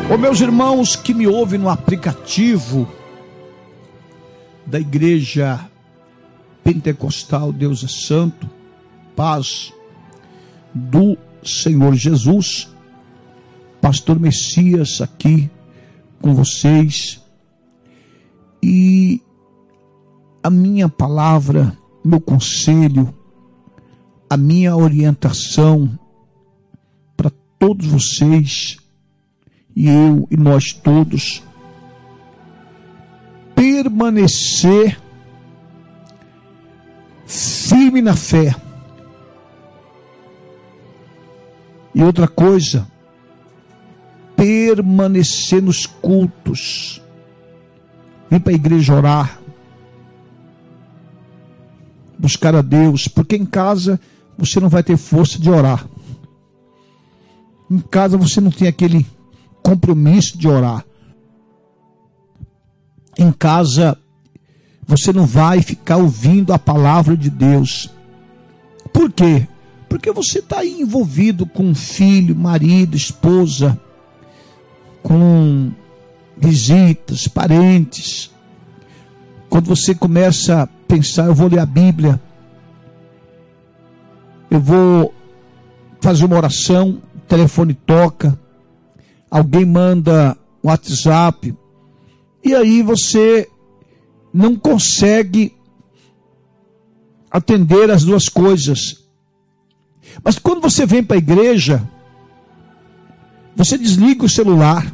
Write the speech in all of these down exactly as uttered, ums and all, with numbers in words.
Ô meus irmãos que me ouvem no aplicativo da Igreja Pentecostal Deus é Santo, paz do Senhor Jesus, Pastor Messias aqui com vocês, e a minha palavra, meu conselho, a minha orientação para todos vocês, e eu e nós todos, permanecer firme na fé. E outra coisa, permanecer nos cultos. Vir para a igreja orar, buscar a Deus, porque em casa você não vai ter força de orar. Em casa você não tem aquele compromisso de orar. Em casa você não vai ficar ouvindo a palavra de Deus. Por quê? Porque você está aí envolvido com filho, marido, esposa, com visitas, parentes. Quando você começa a pensar, eu vou ler a Bíblia, eu vou fazer uma oração, o telefone toca, alguém manda um WhatsApp, e aí você não consegue atender as duas coisas. Mas quando você vem para a igreja, você desliga o celular.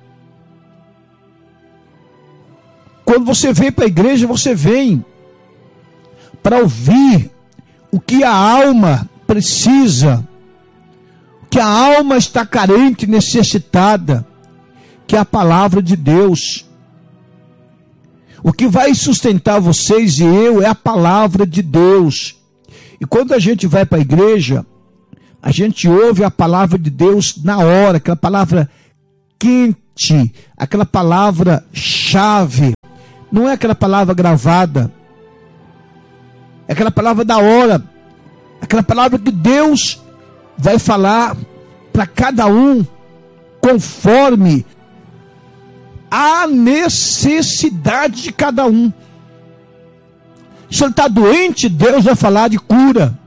Quando você vem para a igreja, você vem para ouvir o que a alma precisa, que a alma está carente, necessitada, que é a palavra de Deus. O que vai sustentar vocês e eu é a palavra de Deus. E quando a gente vai para a igreja, a gente ouve a palavra de Deus na hora, aquela palavra quente, aquela palavra chave. Não é aquela palavra gravada, é aquela palavra da hora, aquela palavra que Deus vai falar para cada um conforme a necessidade de cada um. Se ele está doente, Deus vai falar de cura.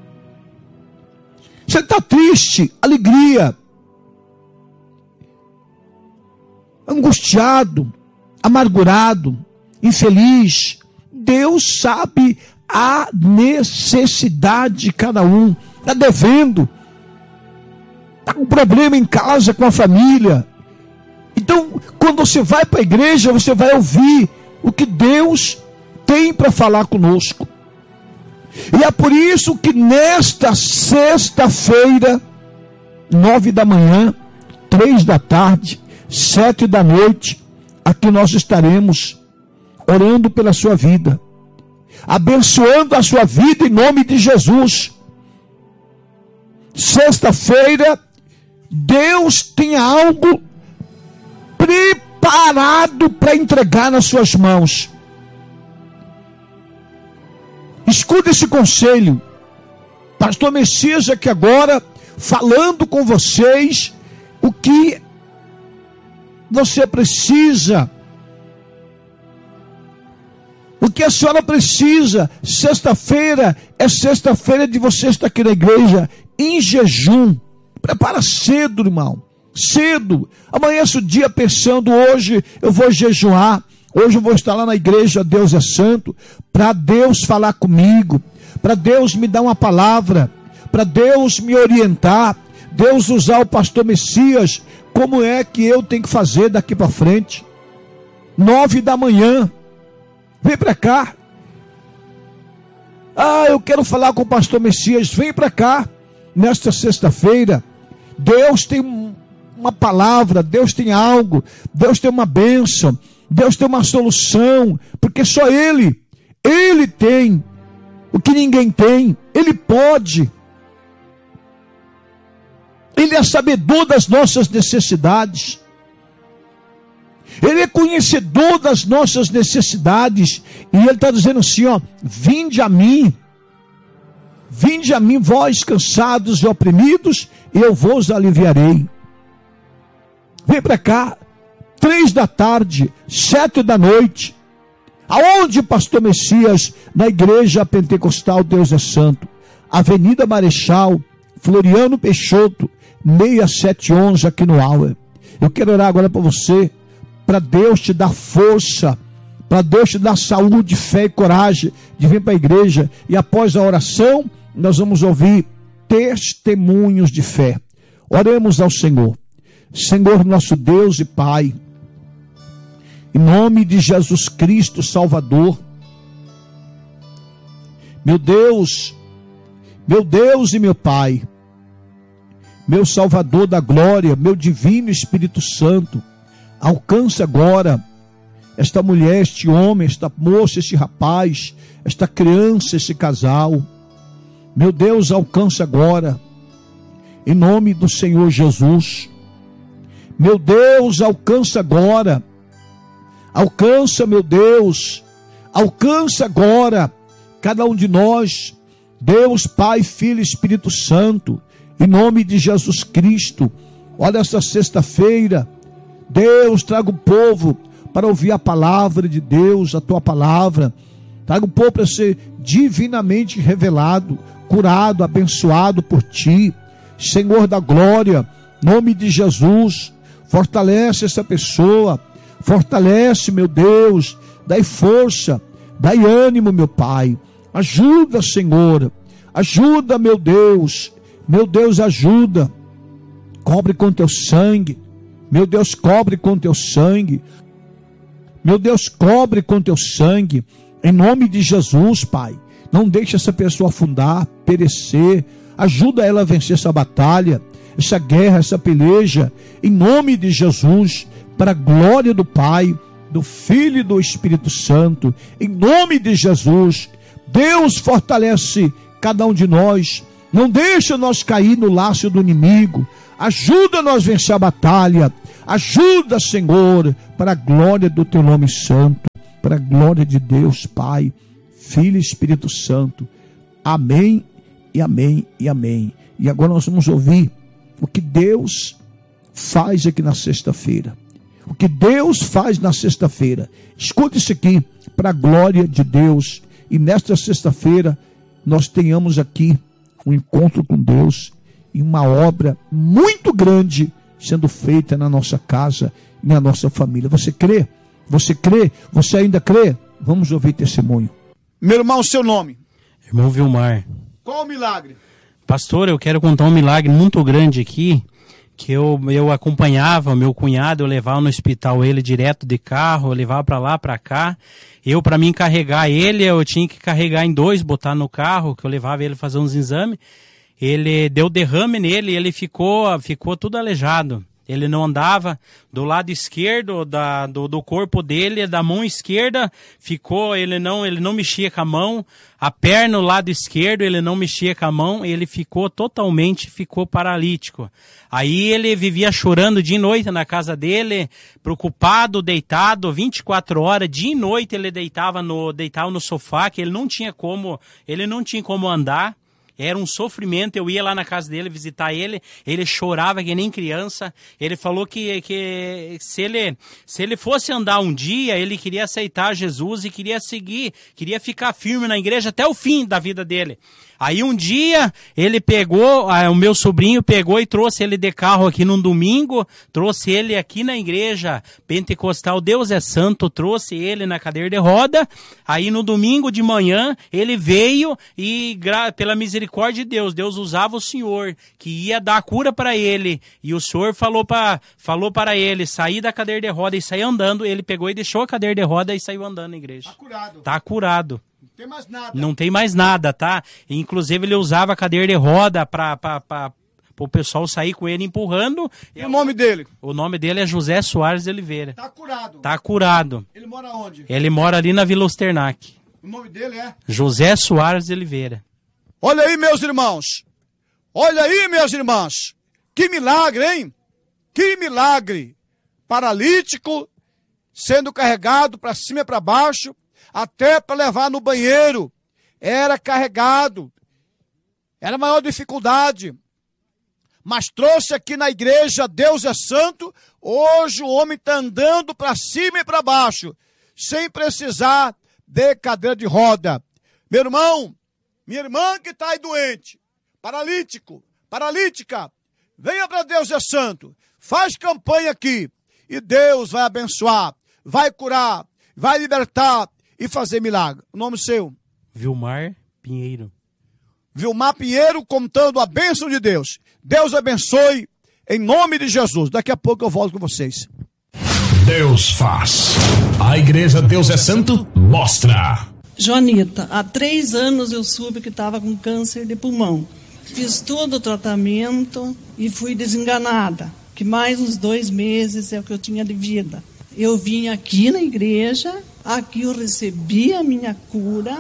Se ele está triste, alegria. Angustiado, amargurado, infeliz, Deus sabe a necessidade de cada um. Está devendo, está com problema em casa, com a família. Então, quando você vai para a igreja, você vai ouvir o que Deus tem para falar conosco. E é por isso que nesta sexta-feira, nove da manhã, três da tarde, sete da noite, aqui nós estaremos orando pela sua vida, abençoando a sua vida em nome de Jesus. Sexta-feira, Deus tem algo preparado para entregar nas suas mãos. Escuta esse conselho. Pastor Messias aqui agora, falando com vocês o que você precisa. O que a senhora precisa. Sexta-feira é sexta-feira de você estar aqui na igreja em jejum. Prepara cedo, irmão. Cedo. Amanhece o dia pensando, hoje eu vou jejuar. Hoje eu vou estar lá na igreja Deus é Santo, para Deus falar comigo, para Deus me dar uma palavra, para Deus me orientar, Deus usar o pastor Messias, como é que eu tenho que fazer daqui para frente. Nove da manhã, vem para cá. Ah, eu quero falar com o pastor Messias, vem para cá, nesta sexta-feira. Deus tem uma palavra, Deus tem algo, Deus tem uma bênção, Deus tem uma solução, porque só Ele, Ele tem o que ninguém tem, Ele pode, Ele é sabedor das nossas necessidades, Ele é conhecedor das nossas necessidades, e Ele está dizendo assim, ó, vinde a mim, vinde a mim vós cansados e oprimidos, e eu vos aliviarei. Vem para cá, três da tarde, sete da noite. Aonde, pastor Messias? Na igreja pentecostal Deus é Santo, Avenida Marechal Floriano Peixoto, seis sete onze, aqui no Auer. Eu quero orar agora para você, para Deus te dar força, para Deus te dar saúde, fé e coragem de vir para a igreja. E após a oração, nós vamos ouvir testemunhos de fé. Oremos ao Senhor. Senhor nosso Deus e Pai, em nome de Jesus Cristo Salvador, meu Deus, meu Deus e meu Pai, meu Salvador da glória, meu divino Espírito Santo, alcança agora esta mulher, este homem, esta moça, este rapaz, esta criança, este casal. Meu Deus, alcança agora, em nome do Senhor Jesus. Meu Deus, alcança agora, alcança, meu Deus, alcança agora cada um de nós, Deus, Pai, Filho e Espírito Santo, em nome de Jesus Cristo. Olha essa sexta-feira, Deus, traga o povo para ouvir a palavra de Deus, a tua palavra. Traga o povo para ser divinamente revelado, curado, abençoado por ti. Senhor da glória, nome de Jesus, fortalece essa pessoa, fortalece, meu Deus, dai força, dai ânimo, meu Pai. Ajuda, Senhor, ajuda, meu Deus, meu Deus, ajuda. Cobre com teu sangue, meu Deus, cobre com teu sangue, meu Deus, cobre com teu sangue, em nome de Jesus, Pai. Não deixe essa pessoa afundar, perecer. Ajuda ela a vencer essa batalha, essa guerra, essa peleja, em nome de Jesus, para a glória do Pai, do Filho e do Espírito Santo, em nome de Jesus. Deus, fortalece cada um de nós, não deixa nós cair no laço do inimigo, ajuda nós a vencer a batalha, ajuda, Senhor, para a glória do teu nome santo, para a glória de Deus, Pai, Filho e Espírito Santo. Amém, e amém, e amém. E agora nós vamos ouvir o que Deus faz aqui na sexta-feira. O que Deus faz na sexta-feira. Escuta isso aqui, para a glória de Deus. E nesta sexta-feira, nós tenhamos aqui um encontro com Deus e uma obra muito grande sendo feita na nossa casa e na nossa família. Você crê? Você crê? Você ainda crê? Vamos ouvir testemunho. Meu irmão, seu nome? Irmão Vilmar. Qual o milagre? Pastor, eu quero contar um milagre muito grande aqui, que eu, eu acompanhava meu cunhado, eu levava no hospital ele direto de carro, eu levava para lá, para cá. Eu, para mim carregar ele, eu tinha que carregar em dois, botar no carro, que eu levava ele fazer uns exames. Ele deu derrame nele e ele ficou, ficou tudo aleijado. Ele não andava do lado esquerdo da, do, do corpo dele, da mão esquerda, ficou, ele não, ele não mexia com a mão, a perna no lado esquerdo, ele não mexia com a mão, ele ficou totalmente, ficou paralítico. Aí ele vivia chorando dia e noite na casa dele, preocupado, deitado, vinte e quatro horas, dia e noite ele deitava no, deitava no sofá, que ele não tinha como, ele não tinha como andar. Era um sofrimento, eu ia lá na casa dele visitar ele, ele chorava que nem criança, ele falou que, que se, ele, se ele fosse andar um dia, ele queria aceitar Jesus e queria seguir, queria ficar firme na igreja até o fim da vida dele. Aí um dia ele pegou, o meu sobrinho pegou e trouxe ele de carro aqui num domingo, trouxe ele aqui na igreja pentecostal Deus é Santo, trouxe ele na cadeira de roda. Aí no domingo de manhã ele veio e pela misericórdia de Deus, Deus usava o senhor que ia dar a cura para ele. E o senhor falou para falou para ele sair da cadeira de roda e sair andando. Ele pegou e deixou a cadeira de roda e saiu andando na igreja. Tá curado. Tá curado. Tem mais nada. Não tem mais nada, tá? Inclusive ele usava a cadeira de roda para o pessoal sair com ele empurrando. E o nome dele? O nome dele é José Soares de Oliveira. Tá curado. Tá curado. Ele mora onde? Ele mora ali na Vila Osternac. O nome dele é? José Soares de Oliveira. Olha aí, meus irmãos. Olha aí, meus irmãos. Que milagre, hein? Que milagre. Paralítico, sendo carregado para cima e para baixo, até para levar no banheiro, era carregado, era a maior dificuldade. mas trouxe aqui na igreja Deus é Santo. Hoje o homem está andando para cima e para baixo, sem precisar de cadeira de roda. Meu irmão, minha irmã que está aí doente, paralítico, paralítica, venha para Deus é Santo, faz campanha aqui e Deus vai abençoar, vai curar, vai libertar e fazer milagre. O nome seu? Vilmar Pinheiro. Vilmar Pinheiro, contando a bênção de Deus. Deus abençoe, em nome de Jesus. Daqui a pouco eu volto com vocês. Deus faz. A igreja Deus é Santo mostra. Joanita, há três anos eu soube que estava com câncer de pulmão. Fiz todo o tratamento e fui desenganada, que mais uns dois meses é o que eu tinha de vida. Eu vim aqui na igreja, aqui eu recebi a minha cura.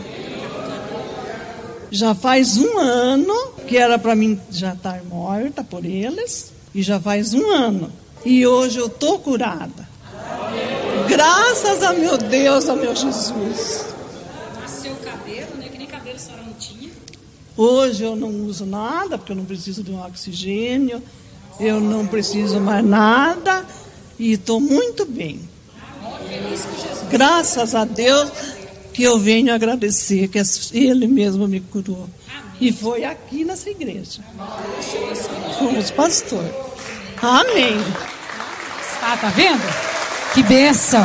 Já faz um ano que era para mim já estar morta por eles, e já faz um ano. E hoje eu estou curada. Graças a meu Deus, a meu Jesus. Seu cabelo, né? Que nem cabelo a senhora não tinha. Hoje eu não uso nada, porque eu não preciso de um oxigênio. Eu não preciso mais nada. E estou muito bem. Feliz com Jesus. Graças a Deus que eu venho agradecer, que Ele mesmo me curou. Amém. E foi aqui nessa igreja. Com os pastores. Amém. Ah, tá vendo? Que bênção.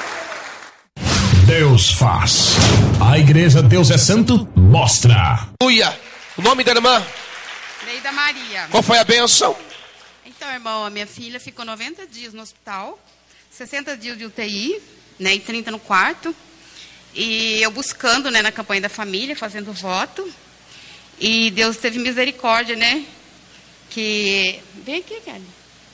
Deus faz. A igreja Deus é Santo mostra. Aleluia. O nome da irmã? Neida Maria. Qual foi a bênção? Então, irmão, a minha filha ficou noventa dias no hospital, sessenta dias de U T I, né, e trinta no quarto. E eu buscando, né, na campanha da família, fazendo voto. E Deus teve misericórdia, né? Que... Vem aqui, Kelly.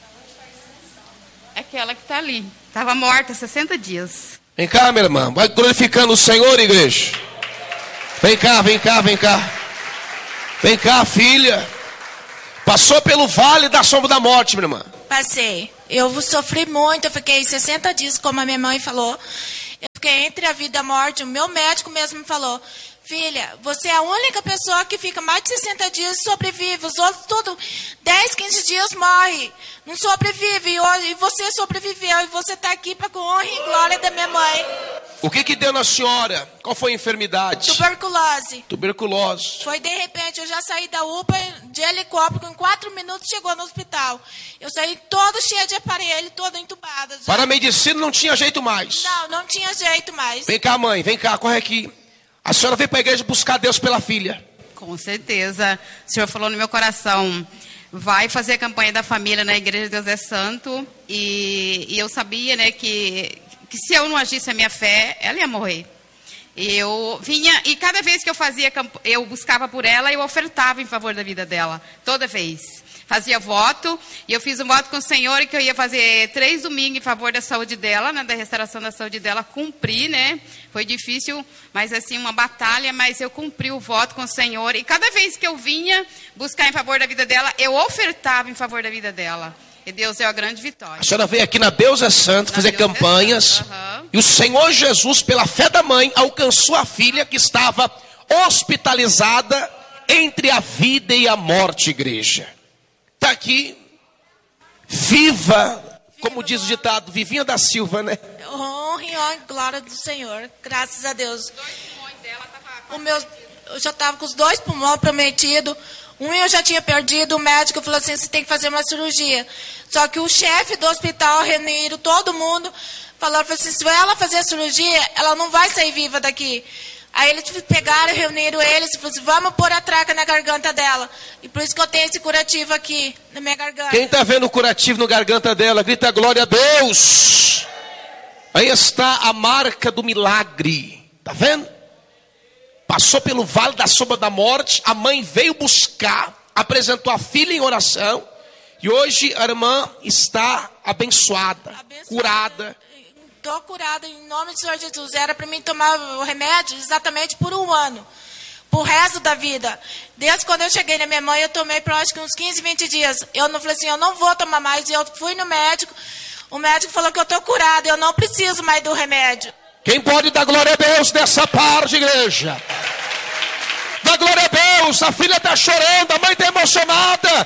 Aquela que está ali. Estava morta sessenta dias. Vem cá, minha irmã. Vai glorificando o Senhor, igreja. Vem cá, vem cá, vem cá. Vem cá, filha. Passou pelo vale da sombra da morte, minha irmã. Passei. Eu sofri muito. Eu fiquei sessenta dias, como a minha mãe falou. Eu fiquei entre a vida e a morte. O meu médico mesmo me falou: filha, você é a única pessoa que fica mais de sessenta dias e sobrevive. Os outros tudo dez, quinze dias morrem. Não sobrevive. E você sobreviveu. E você está aqui para a honra e glória da minha mãe. O que que deu na senhora? Qual foi a enfermidade? Tuberculose. Tuberculose. Foi de repente, eu já saí da U P A de helicóptero, em quatro minutos chegou no hospital. Eu saí todo cheio de aparelho, toda entubada. Já. Para a medicina não tinha jeito mais. Não, não tinha jeito mais. Vem cá, mãe, vem cá, corre aqui. A senhora veio para a igreja buscar Deus pela filha. Com certeza. O Senhor falou no meu coração, vai fazer a campanha da família na igreja Deus é Santo. E, e eu sabia, né, que, que se eu não agisse a minha fé, ela ia morrer. E eu vinha, e cada vez que eu fazia, eu buscava por ela, eu ofertava em favor da vida dela. Toda vez. Fazia voto, e eu fiz um voto com o Senhor, que eu ia fazer três domingos em favor da saúde dela, né, da restauração da saúde dela. Cumpri, né? Foi difícil, mas assim, uma batalha, mas eu cumpri o voto com o Senhor. E cada vez que eu vinha buscar em favor da vida dela, eu ofertava em favor da vida dela. E Deus deu a grande vitória. A senhora veio aqui na Deus é Santo, Na fazer Deus é campanhas. Santo, uhum. E o Senhor Jesus, pela fé da mãe, alcançou a filha que estava hospitalizada entre a vida e a morte, igreja. Está aqui, viva, como diz o ditado, Vivinha da Silva, né? Honra e honra e glória do Senhor, graças a Deus. O meu, eu já estava com os dois pulmões prometidos. Um eu já tinha perdido, o médico falou assim, você tem que fazer uma cirurgia. Só que o chefe do hospital, reuniram todo mundo, falou assim, se ela fazer a cirurgia, ela não vai sair viva daqui. Aí eles pegaram, reuniram eles e falaram assim, vamos pôr a traca na garganta dela. E por isso que eu tenho esse curativo aqui, na minha garganta. Quem está vendo o curativo na garganta dela, grita glória a Deus. Aí está a marca do milagre. Está vendo? Passou pelo vale da sombra da morte, a mãe veio buscar, apresentou a filha em oração, e hoje a irmã está abençoada, abençoada. curada. Estou curada em nome do Senhor Jesus. Era para mim tomar o remédio exatamente por um ano, por resto da vida. Desde quando eu cheguei na minha mãe, eu tomei por acho que uns quinze, vinte dias. Eu não falei assim, eu não vou tomar mais, e eu fui no médico, o médico falou que eu estou curada, eu não preciso mais do remédio. Quem pode dar glória a Deus nessa parte, igreja? Dá glória a Deus, a filha está chorando, a mãe está emocionada.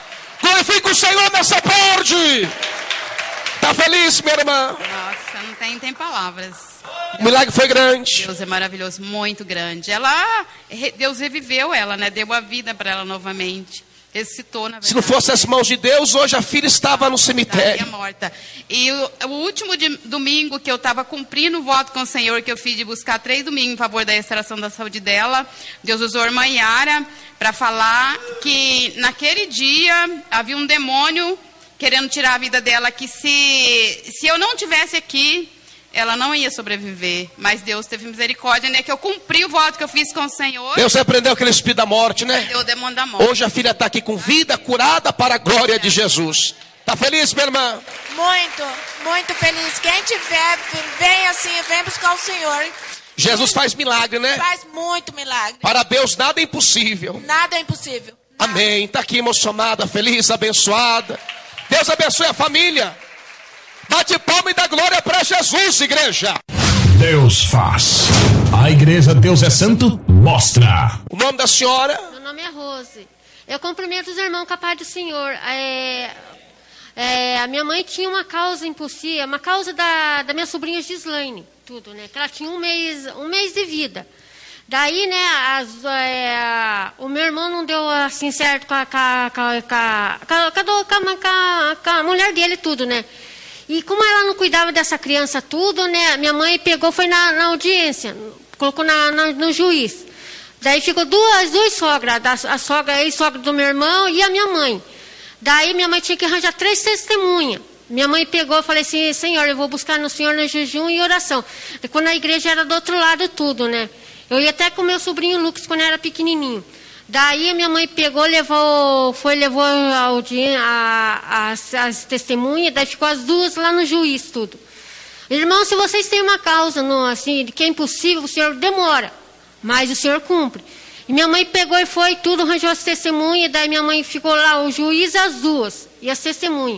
Glorifica o Senhor nessa tarde. Está feliz, minha irmã? Nossa, não tem, tem palavras. O milagre foi grande. Deus é maravilhoso, muito grande. Ela, Deus reviveu ela, né? Deu a vida para ela novamente. Ressuscitou, na verdade. Se não fosse as mãos de Deus, hoje a filha estava no cemitério. Estaria morta. E o, o último de, domingo que eu estava cumprindo o voto com o Senhor, que eu fiz de buscar três domingos em favor da restauração da saúde dela, Deus usou a irmã Yara para falar que naquele dia havia um demônio querendo tirar a vida dela, que se, se eu não tivesse aqui, ela não ia sobreviver. Mas Deus teve misericórdia, né? Que eu cumpri o voto que eu fiz com o Senhor. Deus repreendeu aquele espírito da morte, né? Deu o demônio da morte. Hoje a filha está aqui com vida, curada para a glória de Jesus. Está feliz, minha irmã? Muito, muito feliz. Quem tiver, vem assim, vem buscar o Senhor. Jesus faz milagre, né? Faz muito milagre. Para Deus nada é impossível. Nada é impossível. Nada. Amém. Está aqui emocionada, feliz, abençoada. Deus abençoe a família. Bate palma e dá glória para Jesus, igreja. Deus faz. A igreja Deus é Santo mostra. O nome da senhora? Meu nome é Rose. Eu cumprimento os irmãos com a paz do Senhor. É, é, a minha mãe tinha uma causa impossível, uma causa da, da minha sobrinha Gislaine, tudo, né? Que ela tinha um mês, um mês de vida. Daí, né, as, é, o meu irmão não deu assim certo com a, com a, com a, com a, com a, com a, com a mulher dele, tudo, né? E como ela não cuidava dessa criança tudo, né, minha mãe pegou, foi na, na audiência, colocou na, na, no juiz. Daí ficou duas, duas sogras, a sogra, a ex-sogra do meu irmão e a minha mãe. Daí minha mãe tinha que arranjar três testemunhas. Minha mãe pegou e falei assim, Senhor, eu vou buscar no Senhor no jejum e oração. E quando a igreja era do outro lado tudo, né? Eu ia até com meu sobrinho Lucas quando era pequenininho. Daí minha mãe pegou, levou, foi, levou a audiência, a, as, as testemunhas, daí ficou as duas lá no juiz, tudo. Irmão, se vocês têm uma causa, no, assim, de que é impossível, o Senhor demora, mas o Senhor cumpre. E minha mãe pegou e foi, tudo, arranjou as testemunhas, daí minha mãe ficou lá, o juiz, as duas, e as testemunhas.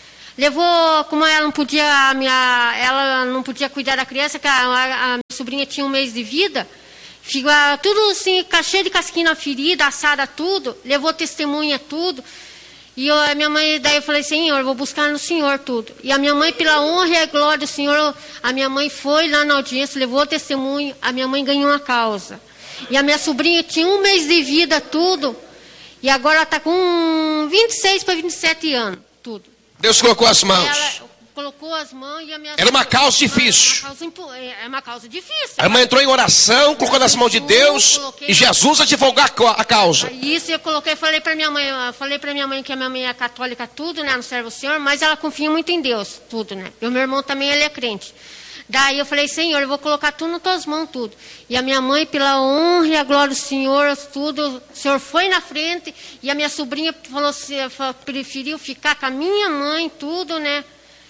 Levou, como ela não podia, a minha, ela não podia cuidar da criança, que a, a, a minha sobrinha tinha um mês de vida, ficou tudo assim, cheio de casquinha na ferida, assada tudo, levou testemunha tudo. E eu, a minha mãe, daí eu falei, Senhor, eu vou buscar no Senhor tudo. E a minha mãe, pela honra e a glória do Senhor, a minha mãe foi lá na audiência, levou testemunho, a minha mãe ganhou uma causa. E a minha sobrinha tinha um mês de vida, tudo, e agora ela está com vinte e seis para vinte e sete anos, tudo. Deus colocou as mãos. Ela colocou as mãos e a minha... Era uma causa difícil. É uma causa difícil. A irmã entrou em oração, colocou nas mãos de Deus e Jesus a divulgar a causa. Isso, eu coloquei, falei para minha mãe, falei para minha mãe que a minha mãe é católica, tudo, né, não serve o Senhor, mas ela confia muito em Deus, tudo, né. E o meu irmão também, ele é crente. Daí eu falei, Senhor, eu vou colocar tudo nas tuas mãos, tudo. E a minha mãe, pela honra e a glória do Senhor, tudo, o Senhor foi na frente, e a minha sobrinha falou, preferiu ficar com a minha mãe, tudo, né.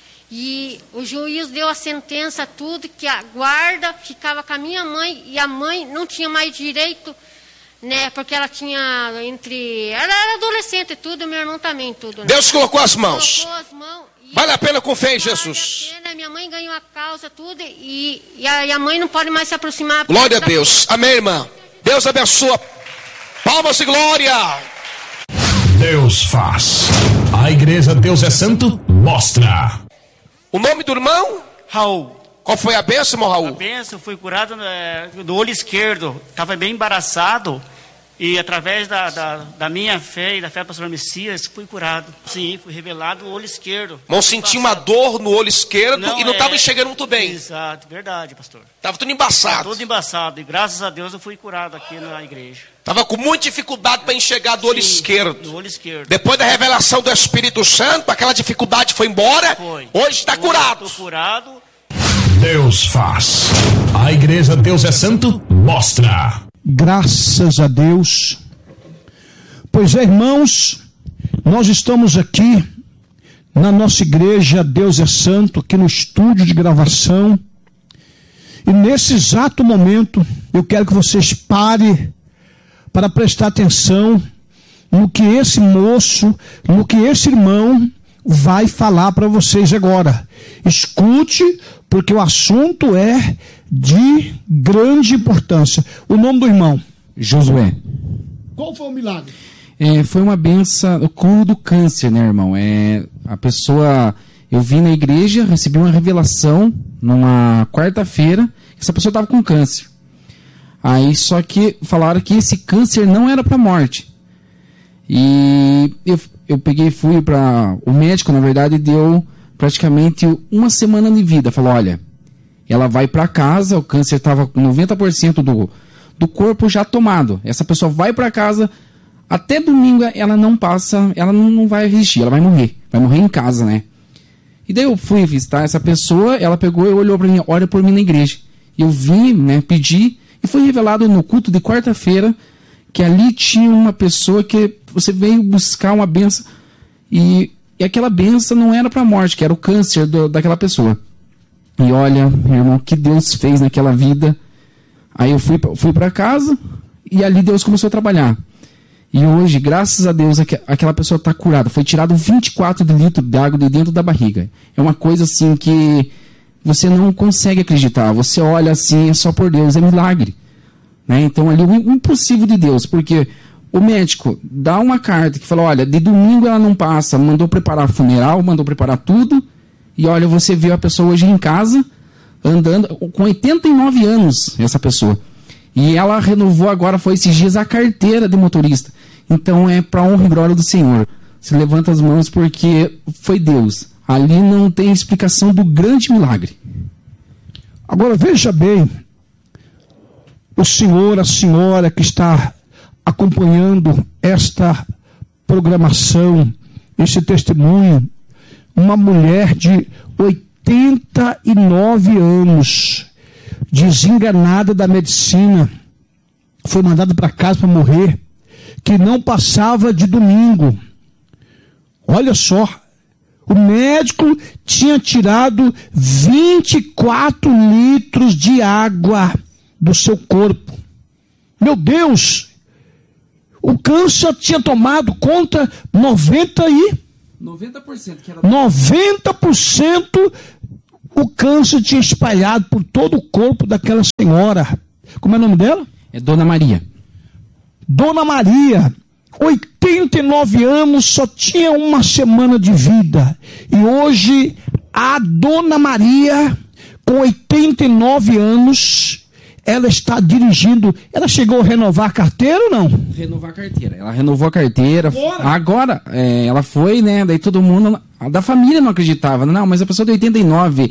E o juiz deu a sentença, tudo, que a guarda ficava com a minha mãe, e a mãe não tinha mais direito, né, porque ela tinha entre... Ela era adolescente, tudo, meu irmão também, tudo. Né? Deus colocou as mãos. Colocou as mãos. Vale a pena com fé em Jesus. Vale a pena, minha mãe ganhou a causa, tudo, e, e, a, e a mãe não pode mais se aproximar. Glória a Deus. Amém, irmã. Deus abençoa. Palmas e glória. Deus faz. A igreja Deus é Santo mostra. O nome do irmão? Raul. Qual foi a bênção, irmão Raul? A bênção, fui curado é, do olho esquerdo. Estava bem embaraçado. E através da, da, da minha fé e da fé do pastor Messias, fui curado. Sim, fui revelado o olho esquerdo. Não senti uma dor no olho esquerdo não, e não estava é... enxergando muito bem. Exato, verdade, pastor. Estava tudo embaçado. Tava tudo embaçado. E graças a Deus eu fui curado aqui na igreja. Estava com muita dificuldade para enxergar do olho Sim, esquerdo. Do olho esquerdo. Depois da revelação do Espírito Santo, aquela dificuldade foi embora. Foi. Hoje está curado. Estou curado. Deus faz. A igreja Deus é Santo mostra. Graças a Deus. Pois é, irmãos, nós estamos aqui na nossa igreja Deus é Santo, aqui no estúdio de gravação. E nesse exato momento, eu quero que vocês parem para prestar atenção no que esse moço, no que esse irmão vai falar para vocês agora. Escute, porque o assunto é de grande importância. O nome do irmão? Josué. Qual foi o milagre? É, foi uma benção, o curo do câncer, né, irmão? É, a pessoa, eu vim na igreja, recebi uma revelação numa quarta-feira, essa pessoa estava com câncer. Aí só que falaram que esse câncer não era para morte. E eu, eu peguei e fui para o médico, na verdade, deu praticamente uma semana de vida. Falou, olha, ela vai para casa, o câncer estava com noventa por cento do, do corpo já tomado. Essa pessoa vai para casa, até domingo ela não passa, ela não, não vai resistir, ela vai morrer. Vai morrer em casa, né? E daí eu fui visitar essa pessoa, ela pegou e olhou para mim, olha por mim na igreja. E eu vim, né, pedi, e foi revelado no culto de quarta-feira que ali tinha uma pessoa que você veio buscar uma benção, e, e aquela benção não era para a morte, que era o câncer do, daquela pessoa. E olha, meu irmão, o que Deus fez naquela vida. Aí eu fui, fui para casa, e ali Deus começou a trabalhar. E hoje, graças a Deus, aquela pessoa está curada. Foi tirado vinte e quatro litros de água de dentro da barriga. É uma coisa assim que você não consegue acreditar. Você olha assim, é só por Deus, é milagre. Né? Então, ali, o impossível de Deus. Porque o médico dá uma carta que fala, olha, de domingo ela não passa. Mandou preparar funeral, mandou preparar tudo. E olha, você vê a pessoa hoje em casa, andando, com oitenta e nove anos, essa pessoa. E ela renovou agora, foi esses dias, a carteira de motorista. Então é para honra e glória do Senhor. Se levanta as mãos porque foi Deus. Ali não tem explicação do grande milagre. Agora veja bem, o senhor, a senhora que está acompanhando esta programação, esse testemunho, uma mulher de oitenta e nove anos, desenganada da medicina, foi mandada para casa para morrer, que não passava de domingo. Olha só, o médico tinha tirado vinte e quatro litros de água do seu corpo. Meu Deus, o câncer tinha tomado conta noventa e noventa por cento, que era noventa por cento o câncer tinha espalhado por todo o corpo daquela senhora. Como é o nome dela? É Dona Maria. Dona Maria, oitenta e nove anos, só tinha uma semana de vida. E hoje, a Dona Maria, com oitenta e nove anos, ela está dirigindo. Ela chegou a renovar a carteira ou não? Renovar a carteira. Ela renovou a carteira. Bora. Agora, é, ela foi, né? Daí todo mundo, a da família não acreditava. Não, mas a pessoa de oitenta e nove,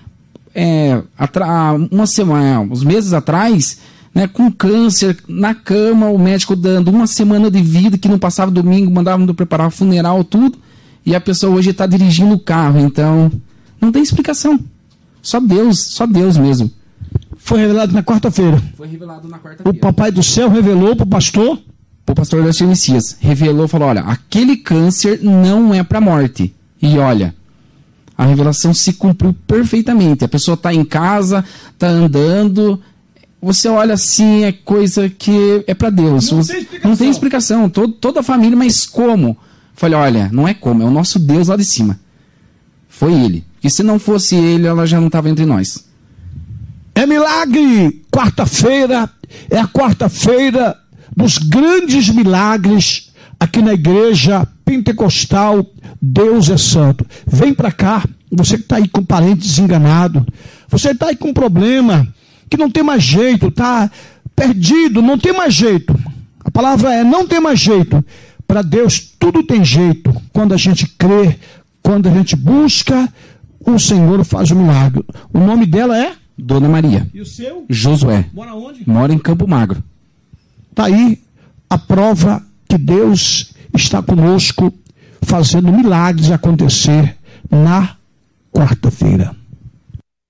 é, atra, uma semana, uns meses atrás, né, com câncer, na cama, o médico dando uma semana de vida, que não passava domingo, mandava preparar funeral, tudo. E a pessoa hoje está dirigindo o carro. Então, não tem explicação. Só Deus, só Deus mesmo. Foi revelado na quarta-feira. Foi revelado na quarta-feira. O Papai do Céu revelou para o pastor? O pastor Lécio Messias revelou, falou, olha, aquele câncer não é para morte. E olha, a revelação se cumpriu perfeitamente. A pessoa está em casa, está andando, você olha assim, é coisa que é para Deus. Não tem explicação. Não tem explicação. Todo, toda a família, mas como? Falei, olha, não é como, é o nosso Deus lá de cima. Foi ele. E se não fosse ele, ela já não estava entre nós. É milagre! Quarta-feira é a quarta-feira dos grandes milagres aqui na igreja pentecostal Deus é Santo. Vem para cá, você que está aí com parente desenganado, você está aí com um problema que não tem mais jeito, está perdido, não tem mais jeito. A palavra é não tem mais jeito. Para Deus tudo tem jeito. Quando a gente crê, quando a gente busca, o Senhor faz o milagre. O nome dela é? Dona Maria. E o seu? Josué. Mora onde? Mora em Campo Magro. Está aí a prova que Deus está conosco, fazendo milagres acontecer na quarta-feira.